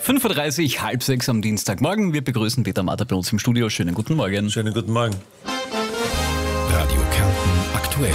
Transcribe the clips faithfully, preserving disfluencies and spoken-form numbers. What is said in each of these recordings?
fünf Uhr dreißig, halb sechs am Dienstagmorgen. Wir begrüßen Peter Marter bei uns im Studio. Schönen guten Morgen. Schönen guten Morgen. Radio Kärnten aktuell.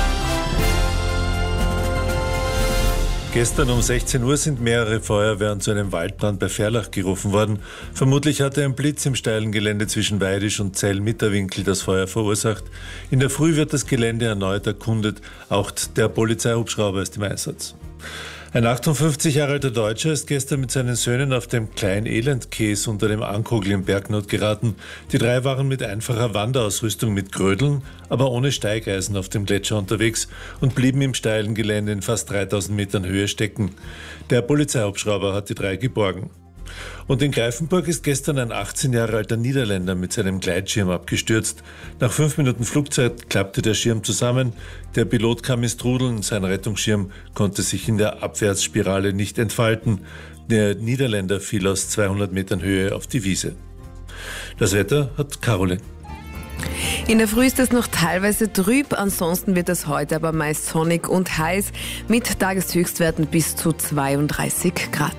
Gestern um sechzehn Uhr sind mehrere Feuerwehren zu einem Waldbrand bei Verlach gerufen worden. Vermutlich hatte ein Blitz im steilen Gelände zwischen Weidisch und Zell-Mitterwinkel das Feuer verursacht. In der Früh wird das Gelände erneut erkundet. Auch der Polizeihubschrauber ist im Einsatz. Ein achtundfünfzig Jahre alter Deutscher ist gestern mit seinen Söhnen auf dem Klein-Elend-Käs unter dem Ankogel in Bergnot geraten. Die drei waren mit einfacher Wanderausrüstung mit Grödeln, aber ohne Steigeisen auf dem Gletscher unterwegs und blieben im steilen Gelände in fast dreitausend Metern Höhe stecken. Der Polizeihubschrauber hat die drei geborgen. Und in Greifenburg ist gestern ein achtzehn Jahre alter Niederländer mit seinem Gleitschirm abgestürzt. Nach fünf Minuten Flugzeit klappte der Schirm zusammen. Der Pilot kam ins Trudeln, sein Rettungsschirm konnte sich in der Abwärtsspirale nicht entfalten. Der Niederländer fiel aus zweihundert Metern Höhe auf die Wiese. Das Wetter hat Caroline. In der Früh ist es noch teilweise trüb, ansonsten wird es heute aber meist sonnig und heiß mit Tageshöchstwerten bis zu zweiunddreißig Grad.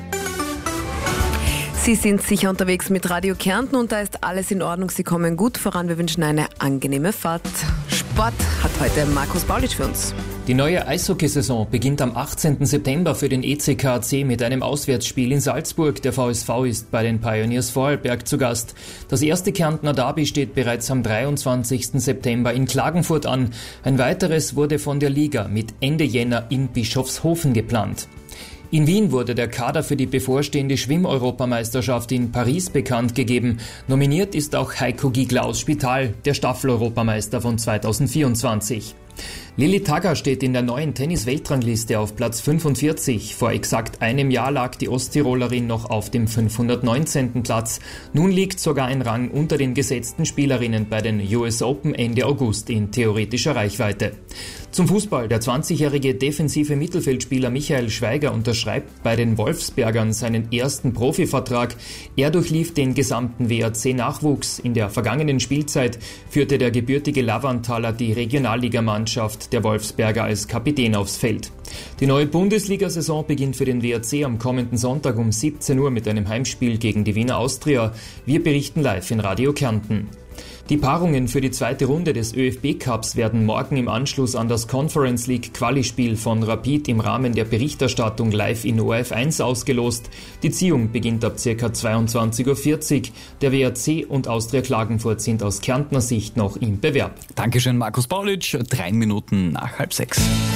Sie sind sicher unterwegs mit Radio Kärnten und da ist alles in Ordnung. Sie kommen gut voran. Wir wünschen eine angenehme Fahrt. Sport hat heute Markus Paulitsch für uns. Die neue Eishockeysaison beginnt am achtzehnten September für den E C K A C mit einem Auswärtsspiel in Salzburg. Der V S V ist bei den Pioneers Vorarlberg zu Gast. Das erste Kärntner Derby steht bereits am dreiundzwanzigsten September in Klagenfurt an. Ein weiteres wurde von der Liga mit Ende Jänner in Bischofshofen geplant. In Wien wurde der Kader für die bevorstehende Schwimm-Europameisterschaft in Paris bekannt gegeben. Nominiert ist auch Heiko Giegler aus Spital, der Staffel-Europameister von zweitausendvierundzwanzig. Lilly Tagger steht in der neuen Tennis-Weltrangliste auf Platz fünfundvierzig. Vor exakt einem Jahr lag die Osttirolerin noch auf dem fünfhundertneunzehnten Platz. Nun liegt sogar ein Rang unter den gesetzten Spielerinnen bei den U S Open Ende August in theoretischer Reichweite. Zum Fußball. Der zwanzigjährige defensive Mittelfeldspieler Michael Schweiger unterschreibt bei den Wolfsbergern seinen ersten Profivertrag. Er durchlief den gesamten W A C-Nachwuchs. In der vergangenen Spielzeit führte der gebürtige Lavantaler die Regionalligamannschaft der Wolfsberger als Kapitän aufs Feld. Die neue Bundesliga-Saison beginnt für den W A C am kommenden Sonntag um siebzehn Uhr mit einem Heimspiel gegen die Wiener Austria. Wir berichten live in Radio Kärnten. Die Paarungen für die zweite Runde des Ö F B-Cups werden morgen im Anschluss an das Conference League Quali-Spiel von Rapid im Rahmen der Berichterstattung live in O R F eins ausgelost. Die Ziehung beginnt ab ca. zweiundzwanzig Uhr vierzig. Der W A C und Austria Klagenfurt sind aus Kärntner Sicht noch im Bewerb. Dankeschön, Markus Paulitsch. Drei Minuten nach halb sechs.